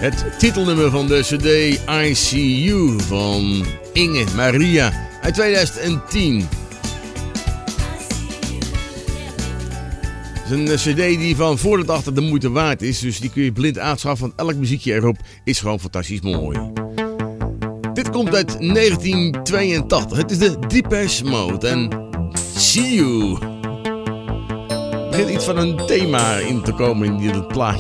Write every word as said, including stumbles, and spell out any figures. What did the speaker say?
Het titelnummer van de cd I See You van Inge Maria uit tweeduizend tien. Het is een cd die van voor tot achter de moeite waard is, dus die kun je blind aanschaffen, want elk muziekje erop is gewoon fantastisch mooi. Dit komt uit negentien tweeëntachtig. Het is de Depeche Mode en See You. Er begint iets van een thema in te komen in dit plaatje.